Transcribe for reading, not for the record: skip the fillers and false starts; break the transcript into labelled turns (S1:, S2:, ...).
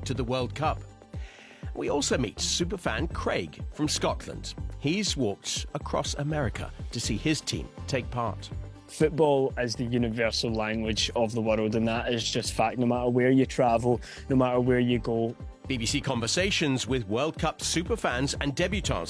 S1: to the World Cup. We also meet superfan Craig from Scotland. He's walked across America to see his team take part.
S2: Football is the universal language of the world, and that is just fact. No matter where you travel, no matter where you go.
S1: BBC Conversations with World Cup superfans and debutants